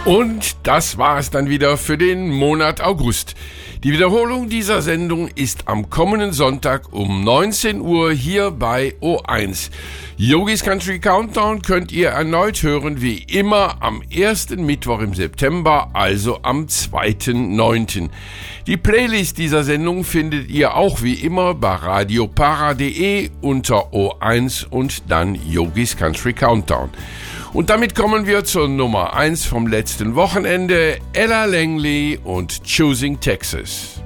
Und das war es dann wieder für den Monat August. Die Wiederholung dieser Sendung ist am kommenden Sonntag um 19 Uhr hier bei O1. Yogis Country Countdown könnt ihr erneut hören, wie immer am ersten Mittwoch im September, also am 2.9. Die Playlist dieser Sendung findet ihr auch wie immer bei radiopara.de unter O1 und dann Yogis Country Countdown. Und damit kommen wir zur Nummer 1 vom letzten Wochenende, Ella Langley und Choosing Texas.